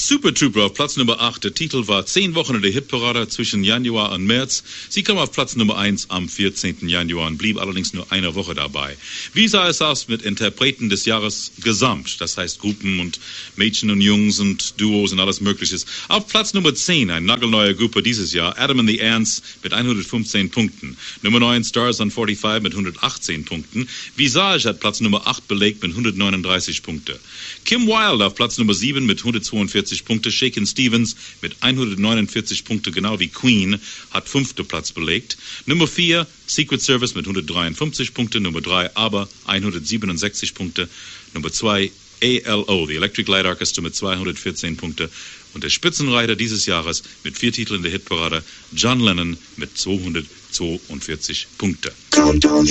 Super Trooper auf Platz Nummer 8. Der Titel war 10 Wochen in der Hitparade zwischen Januar und März. Sie kam auf Platz Nummer 1 am 14. Januar und blieb allerdings nur eine Woche dabei. Wie sah es aus mit Interpreten des Jahres gesamt? Das heißt Gruppen und Mädchen und Jungs und Duos und alles Mögliche. Auf Platz Nummer 10, eine nagelneue Gruppe dieses Jahr, Adam and the Ants mit 115 Punkten. Nummer 9, Stars on 45 mit 118 Punkten. Visage hat Platz Nummer 8 belegt mit 139 Punkte. Kim Wilde auf Platz Nummer 7 mit 142 Punkte. Shakin' Stevens mit 149 Punkte, genau wie Queen, hat 5. Platz belegt. Nummer 4, Secret Service mit 153 Punkte. Nummer 3, ABBA, 167 Punkte. Nummer 2, ALO, the Electric Light Orchestra mit 214 Punkte. Und der Spitzenreiter dieses Jahres mit 4 Titeln in der Hitparade, John Lennon mit 242 Punkte.